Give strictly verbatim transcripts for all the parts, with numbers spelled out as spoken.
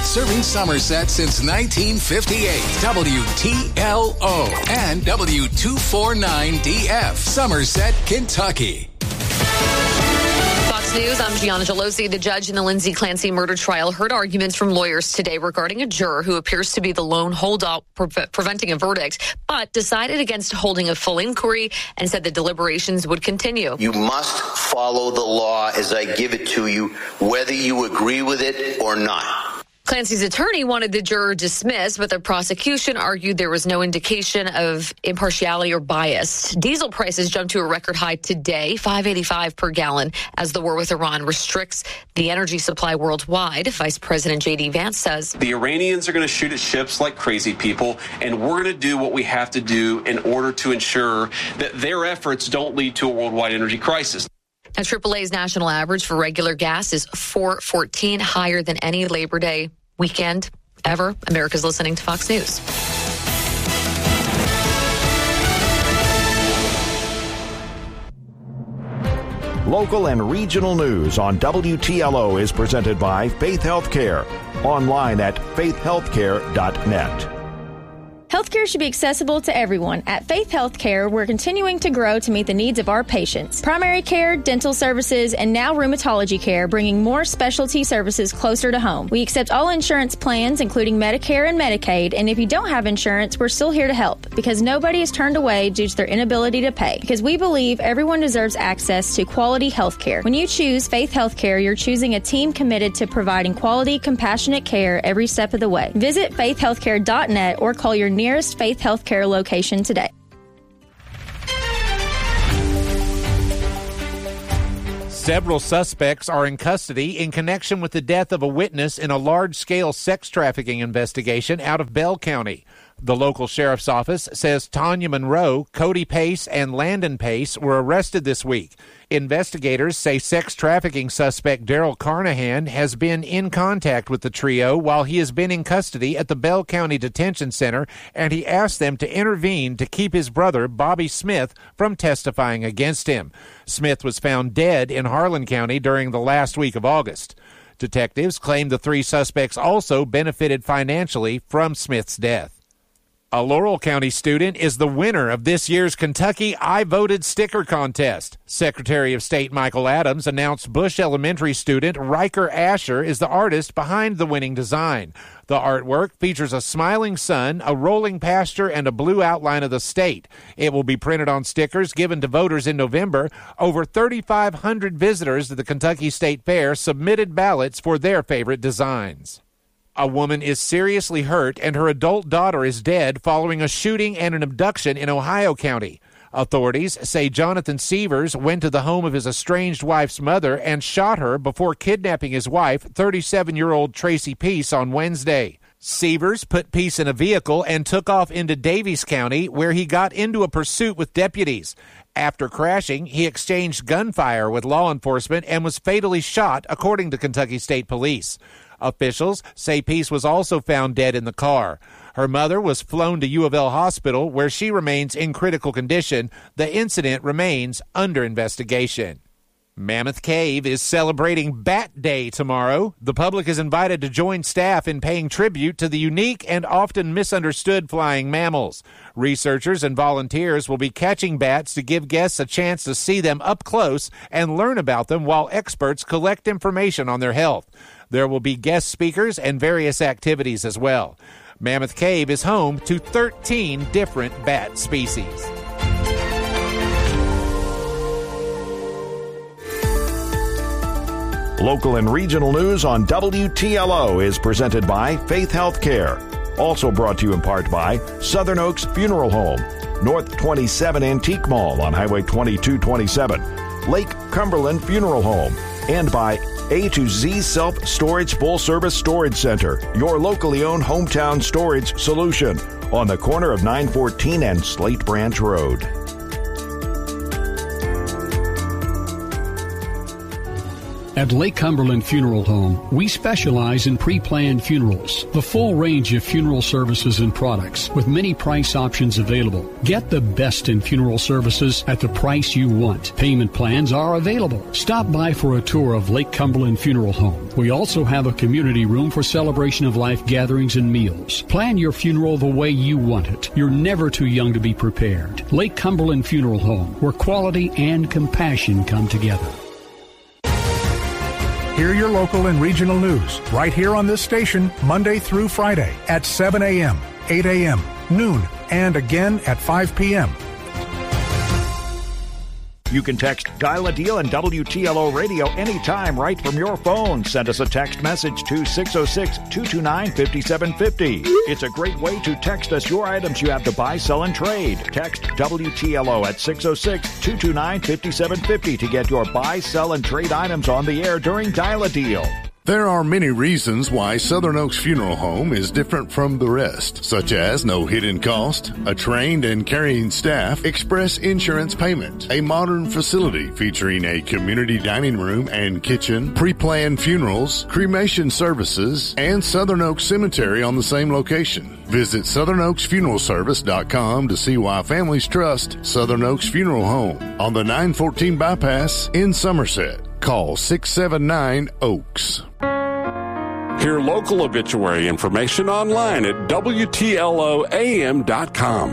Serving Somerset since nineteen fifty-eight. W T L O and W two forty-nine D F, Somerset, Kentucky. Fox News, I'm Gianna Gelosi. The judge in the Lindsay Clancy murder trial heard arguments from lawyers today regarding a juror who appears to be the lone holdout pre- preventing a verdict, but decided against holding a full inquiry and said the deliberations would continue. You must follow the law as I give it to you, whether you agree with it or not. Clancy's attorney wanted the juror dismissed, but the prosecution argued there was no indication of impartiality or bias. Diesel prices jumped to a record high today, five eighty-five per gallon, as the war with Iran restricts the energy supply worldwide. Vice President J D Vance says the Iranians are going to shoot at ships like crazy people, and we're going to do what we have to do in order to ensure that their efforts don't lead to a worldwide energy crisis. Now, triple A's national average for regular gas is four fourteen, higher than any Labor Day weekend ever. America's listening to Fox News. Local and regional news on W T L O is presented by Faith Healthcare. Online at faith healthcare dot net. Healthcare should be accessible to everyone. At Faith Healthcare, we're continuing to grow to meet the needs of our patients. Primary care, dental services, and now rheumatology care, bringing more specialty services closer to home. We accept all insurance plans, including Medicare and Medicaid, and if you don't have insurance, we're still here to help, because nobody is turned away due to their inability to pay, because we believe everyone deserves access to quality healthcare. When you choose Faith Healthcare, you're choosing a team committed to providing quality, compassionate care every step of the way. Visit faith healthcare dot net or call your nearest Faith Healthcare location today. Several suspects are in custody in connection with the death of a witness in a large-scale sex trafficking investigation out of Bell County. The local sheriff's office says Tanya Monroe, Cody Pace, and Landon Pace were arrested this week. Investigators say sex trafficking suspect Daryl Carnahan has been in contact with the trio while he has been in custody at the Bell County Detention Center, and he asked them to intervene to keep his brother, Bobby Smith, from testifying against him. Smith was found dead in Harlan County during the last week of August. Detectives claim the three suspects also benefited financially from Smith's death. A Laurel County student is the winner of this year's Kentucky I Voted sticker contest. Secretary of State Michael Adams announced Bush Elementary student Riker Asher is the artist behind the winning design. The artwork features a smiling sun, a rolling pasture, and a blue outline of the state. It will be printed on stickers given to voters in November. Over thirty-five hundred visitors to the Kentucky State Fair submitted ballots for their favorite designs. A woman is seriously hurt and her adult daughter is dead following a shooting and an abduction in Ohio County. Authorities say Jonathan Severs went to the home of his estranged wife's mother and shot her before kidnapping his wife, thirty-seven-year-old Tracy Peace, on Wednesday. Severs put Peace in a vehicle and took off into Davies County, where he got into a pursuit with deputies. After crashing, he exchanged gunfire with law enforcement and was fatally shot, according to Kentucky State Police. Officials say Peace was also found dead in the car. Her mother was flown to U of L Hospital, where she remains in critical condition. The incident remains under investigation. Mammoth Cave is celebrating Bat Day tomorrow. The public is invited to join staff in paying tribute to the unique and often misunderstood flying mammals. Researchers and volunteers will be catching bats to give guests a chance to see them up close and learn about them while experts collect information on their health. There will be guest speakers and various activities as well. Mammoth Cave is home to thirteen different bat species. Local and regional news on W T L O is presented by Faith Healthcare. Also brought to you in part by Southern Oaks Funeral Home, North twenty-seven Antique Mall on Highway twenty-two twenty-seven, Lake Cumberland Funeral Home, and by A to Z Self-Storage Full-Service Storage Center, your locally owned hometown storage solution on the corner of nine fourteen and Slate Branch Road. At Lake Cumberland Funeral Home, we specialize in pre-planned funerals. The full range of funeral services and products with many price options available. Get the best in funeral services at the price you want. Payment plans are available. Stop by for a tour of Lake Cumberland Funeral Home. We also have a community room for celebration of life gatherings and meals. Plan your funeral the way you want it. You're never too young to be prepared. Lake Cumberland Funeral Home, where quality and compassion come together. Hear your local and regional news right here on this station Monday through Friday at seven a.m., eight a.m., noon, and again at five p.m. You can text Dial a Deal and W T L O Radio anytime right from your phone. Send us a text message to six oh six, two two nine, five seven five oh. It's a great way to text us your items you have to buy, sell, and trade. Text W T L O at six oh six, two two nine, five seven five oh to get your buy, sell, and trade items on the air during Dial a Deal. There are many reasons why Southern Oaks Funeral Home is different from the rest, such as no hidden cost, a trained and caring staff, express insurance payment, a modern facility featuring a community dining room and kitchen, pre-planned funerals, cremation services, and Southern Oaks Cemetery on the same location. Visit southern oaks funeral service dot com to see why families trust Southern Oaks Funeral Home on the nine fourteen bypass in Somerset. Call six seven nine, Oaks. Hear local obituary information online at W T L O A M dot com.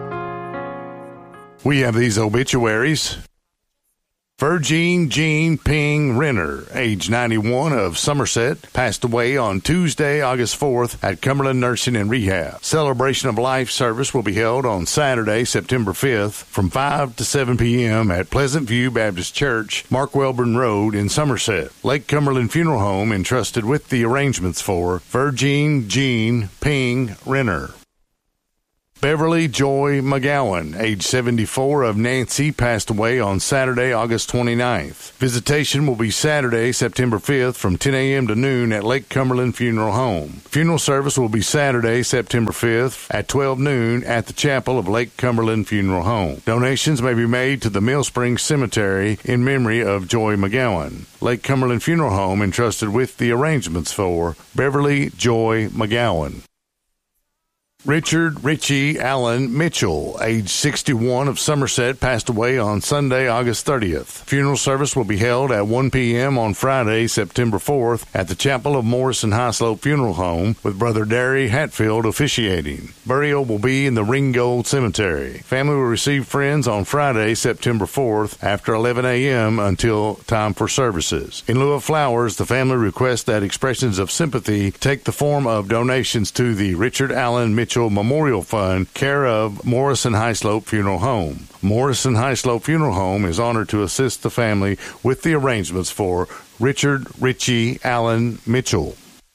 We have these obituaries. Virgin Jean Ping Renner, age ninety-one, of Somerset, passed away on Tuesday, August fourth at Cumberland Nursing and Rehab. Celebration of Life service will be held on Saturday, September fifth from five to seven p.m. at Pleasant View Baptist Church, Mark Welborn Road in Somerset. Lake Cumberland Funeral Home entrusted with the arrangements for Virgin Jean Ping Renner. Beverly Joy McGowan, age seventy-four, of Nancy, passed away on Saturday, August twenty-ninth. Visitation will be Saturday, September fifth from ten a.m. to noon at Lake Cumberland Funeral Home. Funeral service will be Saturday, September fifth at twelve noon at the chapel of Lake Cumberland Funeral Home. Donations may be made to the Mill Springs Cemetery in memory of Joy McGowan. Lake Cumberland Funeral Home entrusted with the arrangements for Beverly Joy McGowan. Richard Richie Allen Mitchell, age sixty-one, of Somerset, passed away on Sunday, August thirtieth. Funeral service will be held at one p.m. on Friday, September fourth, at the chapel of Morrison Highslope Funeral Home, with Brother Derry Hatfield officiating. Burial will be in the Ringgold Cemetery. Family will receive friends on Friday, September fourth, after eleven a.m. until time for services. In lieu of flowers, the family requests that expressions of sympathy take the form of donations to the Richard Allen Mitchell Memorial Fund, care of Morrison Highslope Funeral Home. Morrison Highslope Funeral Home is honored to assist the family with the arrangements for Richard Richie Allen Mitchell.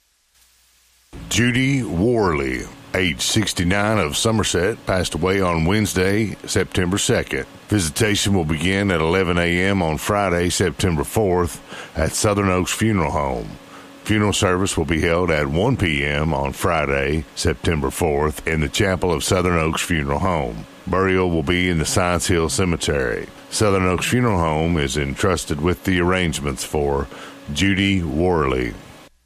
Judy Worley, age sixty-nine, of Somerset, passed away on Wednesday, September second. Visitation will begin at eleven a.m. on Friday, September fourth, at Southern Oaks Funeral Home. Funeral service will be held at one p.m. on Friday, September fourth, in the chapel of Southern Oaks Funeral Home. Burial will be in the Science Hill Cemetery. Southern Oaks Funeral Home is entrusted with the arrangements for Judy Worley.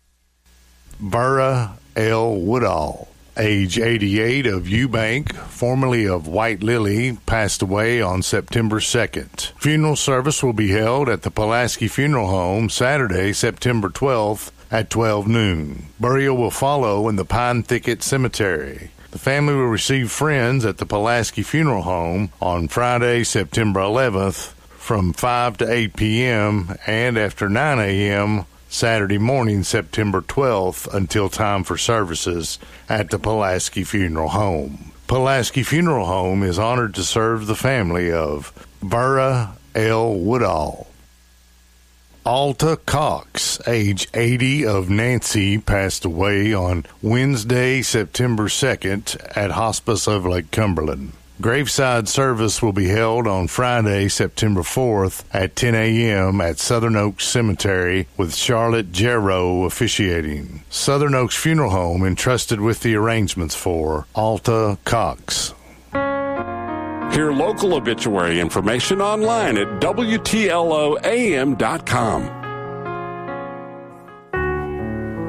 Vera L. Woodall, age eighty-eight, of Eubank, formerly of White Lily, passed away on September second. Funeral service will be held at the Pulaski Funeral Home Saturday, September twelfth, at twelve noon. Burial will follow in the Pine Thicket Cemetery. The family will receive friends at the Pulaski Funeral Home on Friday, September eleventh, from five to eight p.m. and after nine a.m. Saturday morning, September twelfth, until time for services at the Pulaski Funeral Home. Pulaski Funeral Home is honored to serve the family of Vera L. Woodall. Alta Cox, age eighty, of Nancy, passed away on Wednesday, September second, at Hospice of Lake Cumberland. Graveside service will be held on Friday, September fourth, at ten a.m. at Southern Oaks Cemetery, with Charlotte Jarrow officiating. Southern Oaks Funeral Home entrusted with the arrangements for Alta Cox. Hear local obituary information online at W T L O A M dot com.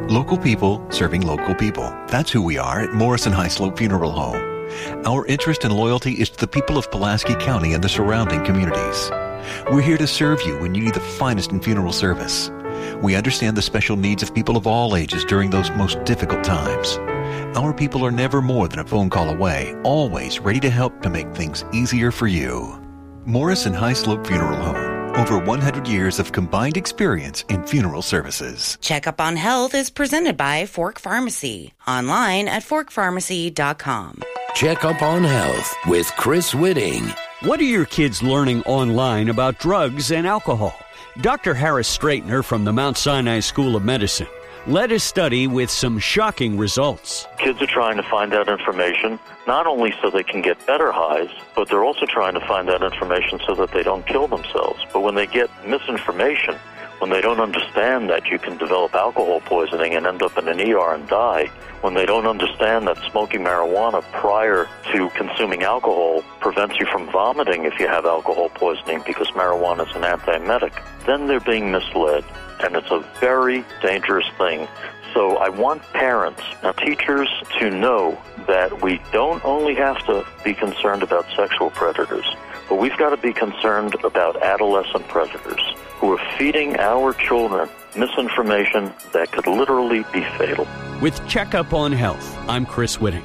Local people serving local people. That's who we are at Morrison Highslope Funeral Home. Our interest and loyalty is to the people of Pulaski County and the surrounding communities. We're here to serve you when you need the finest in funeral service. We understand the special needs of people of all ages during those most difficult times. Our people are never more than a phone call away, always ready to help to make things easier for you. Morrison Highslope Funeral Home. Over one hundred years of combined experience in funeral services. Checkup on Health is presented by Fork Pharmacy. Online at fork pharmacy dot com. Checkup on Health with Chris Whitting. What are your kids learning online about drugs and alcohol? Doctor Harris Straightner from the Mount Sinai School of Medicine led a study with some shocking results. Kids are trying to find out information, not only so they can get better highs, but they're also trying to find out information so that they don't kill themselves. But when they get misinformation, when they don't understand that you can develop alcohol poisoning and end up in an E R and die, when they don't understand that smoking marijuana prior to consuming alcohol prevents you from vomiting if you have alcohol poisoning because marijuana is an antiemetic, then they're being misled. And it's a very dangerous thing. So I want parents and teachers to know that we don't only have to be concerned about sexual predators, but we've got to be concerned about adolescent predators who are feeding our children misinformation that could literally be fatal. With Checkup on Health, I'm Chris Whitting.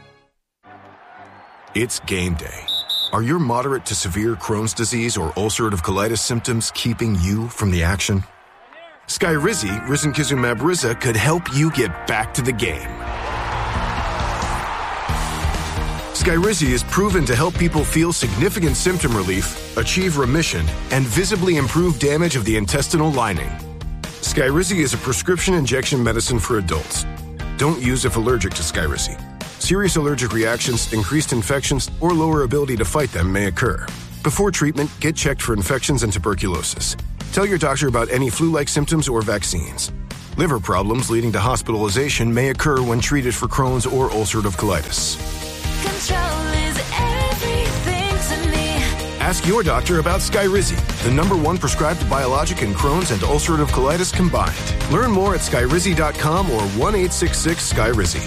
It's game day. Are your moderate to severe Crohn's disease or ulcerative colitis symptoms keeping you from the action? Skyrizi, risankizumab Riza, could help you get back to the game. Skyrizi is proven to help people feel significant symptom relief, achieve remission, and visibly improve damage of the intestinal lining. Skyrizi is a prescription injection medicine for adults. Don't use if allergic to Skyrizi. Serious allergic reactions, increased infections, or lower ability to fight them may occur. Before treatment, get checked for infections and tuberculosis. Tell your doctor about any flu-like symptoms or vaccines. Liver problems leading to hospitalization may occur when treated for Crohn's or ulcerative colitis. Control is everything to me. Ask your doctor about Skyrizi, the number one prescribed biologic in Crohn's and ulcerative colitis combined. Learn more at skyrizi dot com or one eight six six Skyrizi.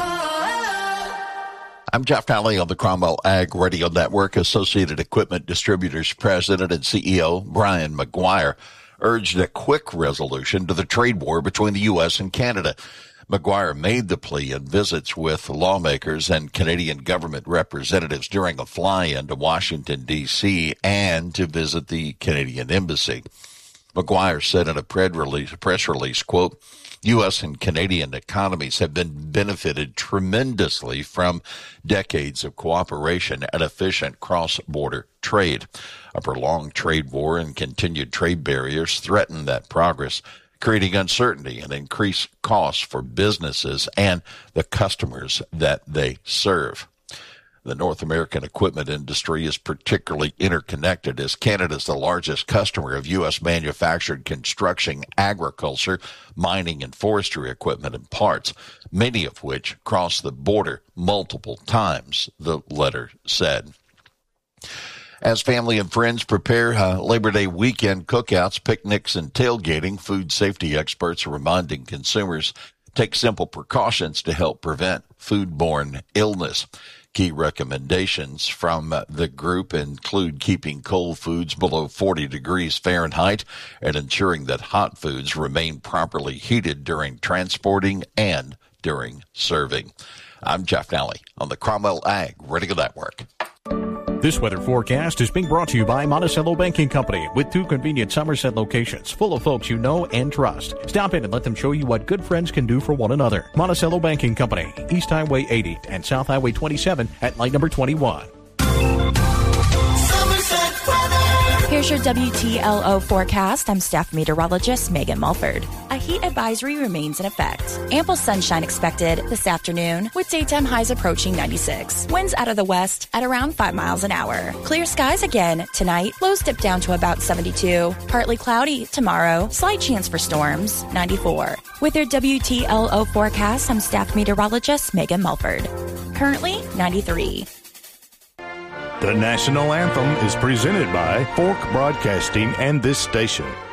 I'm Jeff Nally on the Cromwell Ag Radio Network. Associated Equipment Distributors President and C E O Brian McGuire urged a quick resolution to the trade war between the U S and Canada. McGuire made the plea in visits with lawmakers and Canadian government representatives during a fly-in to Washington, D C, and to visit the Canadian Embassy. McGuire said in a press release, quote, U S and Canadian economies have been benefited tremendously from decades of cooperation and efficient cross-border trade. A prolonged trade war and continued trade barriers threaten that progress, creating uncertainty and increased costs for businesses and the customers that they serve. The North American equipment industry is particularly interconnected as Canada is the largest customer of U S manufactured construction, agriculture, mining, and forestry equipment and parts, many of which cross the border multiple times, the letter said. As family and friends prepare uh, Labor Day weekend cookouts, picnics, and tailgating, food safety experts are reminding consumers take simple precautions to help prevent foodborne illness. Key recommendations from the group include keeping cold foods below forty degrees Fahrenheit and ensuring that hot foods remain properly heated during transporting and during serving. I'm Jeff Nally on the Cromwell Ag Radio Network. This weather forecast is being brought to you by Monticello Banking Company with two convenient Somerset locations full of folks you know and trust. Stop in and let them show you what good friends can do for one another. Monticello Banking Company, East Highway eighty and South Highway twenty-seven at light number twenty-one. Here's your W T L O forecast. I'm staff meteorologist Megan Mulford. A heat advisory remains in effect. Ample sunshine expected this afternoon with daytime highs approaching ninety-six. Winds out of the west at around five miles an hour. Clear skies again tonight. Lows dip down to about seventy-two. Partly cloudy tomorrow. Slight chance for storms, ninety-four. With your W T L O forecast, I'm staff meteorologist Megan Mulford. Currently ninety-three. The national anthem is presented by Fork Broadcasting and this station.